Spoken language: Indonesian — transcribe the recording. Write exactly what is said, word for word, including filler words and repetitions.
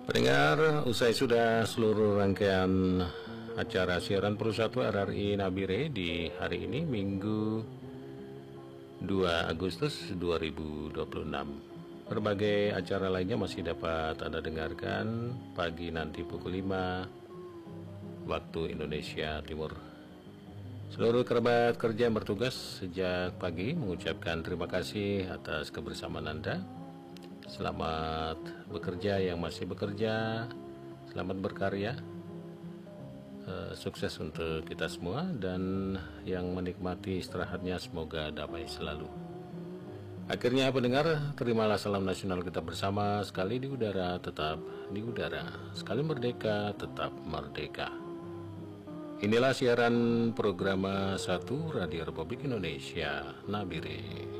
Pendengar, usai sudah seluruh rangkaian acara siaran Perusahaan R R I Nabire di hari ini, Minggu dua Agustus dua ribu dua puluh enam. Berbagai acara lainnya masih dapat Anda dengarkan pagi nanti pukul lima waktu Indonesia Timur. Seluruh kerabat kerja yang bertugas sejak pagi mengucapkan terima kasih atas kebersamaan Anda. Selamat bekerja yang masih bekerja, selamat berkarya, uh, sukses untuk kita semua, dan yang menikmati istirahatnya semoga damai selalu. Akhirnya pendengar, terimalah salam nasional kita bersama, sekali di udara tetap di udara, sekali merdeka tetap merdeka. Inilah siaran program satu Radio Republik Indonesia Nabire.